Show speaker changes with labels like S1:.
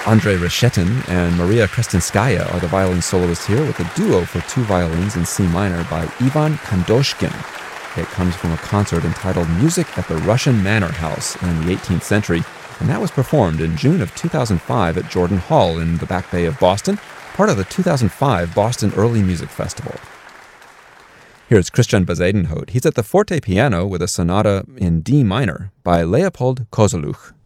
S1: Andrei Reshetin and Maria Krestinskaya are the violin soloists here with a duo for 2 violins in C minor by Ivan Kandoshkin. It comes from a concert entitled Music at the Russian Manor House in the 18th century, and that was performed in June of 2005 at Jordan Hall in the Back Bay of Boston, part of the 2005 Boston Early Music Festival. Here's Christian Bezuidenhout. He's at the forte piano with a sonata in D minor by Leopold Kozeluch.